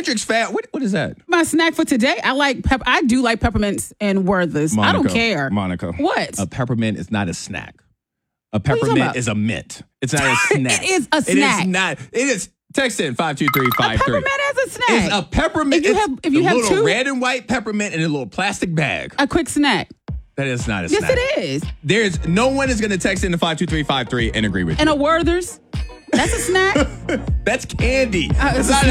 Hendrix Fat. What is that? My snack for today, I do like peppermints and Werther's. I don't care. Monica. What? A peppermint is not a snack. A What are you talking peppermint about? is a mint. It's not a snack. It is a snack. It is not. It is. Text in 52353. A peppermint is a snack. It's a peppermint. If you have a little two, red and white peppermint in a little plastic bag. a quick snack. That is not a snack. Yes, it is. There's no one is going to text in to 52353 and agree with you. And a Werther's. That's a snack. That's candy. It's It's a not